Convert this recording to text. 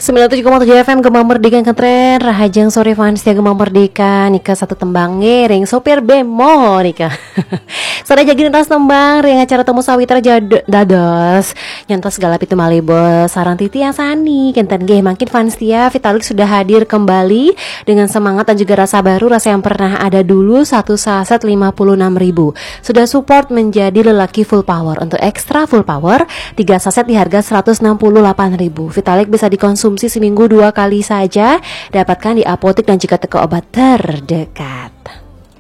97,7 FM Gemang Merdeka keren Rahajang sore fans ya Gemang Merdeka Nika satu tembang ngiring sopir bemo Nika Sada jagin tas tembang ring acara temu sawitra dados nyantos galap itu malibos sarang titi yang sani kenten geh makin fans tia Vitalik sudah hadir kembali dengan semangat dan juga rasa baru, rasa yang pernah ada dulu. Satu saset 56.000 sudah support menjadi lelaki full power. Untuk ekstra full power 3 saset di harga 168.000. Vitalik bisa dikonsumsi seminggu 2 kali saja, dapatkan di apotek dan juga toko obat terdekat.